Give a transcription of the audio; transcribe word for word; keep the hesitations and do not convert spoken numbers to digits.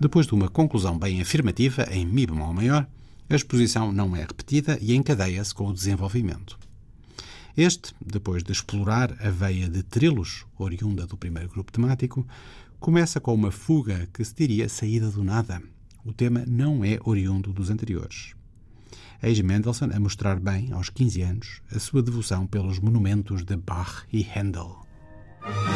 Depois de uma conclusão bem afirmativa em Mi bemol maior, a exposição não é repetida e encadeia-se com o desenvolvimento. Este, depois de explorar a veia de trilos, oriunda do primeiro grupo temático, começa com uma fuga que se diria saída do nada. O tema não é oriundo dos anteriores. Eis Mendelssohn a mostrar bem, aos quinze anos, a sua devoção pelos monumentos de Bach e Handel.